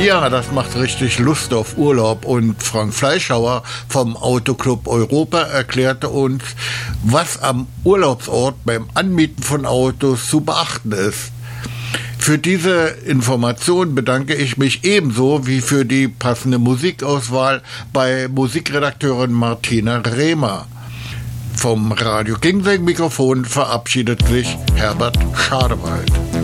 Ja, das macht richtig Lust auf Urlaub und Frank Fleischhauer vom Autoclub Europa erklärte uns, was am Urlaubsort beim Anmieten von Autos zu beachten ist. Für diese Information bedanke ich mich ebenso wie für die passende Musikauswahl bei Musikredakteurin Martina Rehmer. Vom Radio Ginseng Mikrofon verabschiedet sich Herbert Schadewald.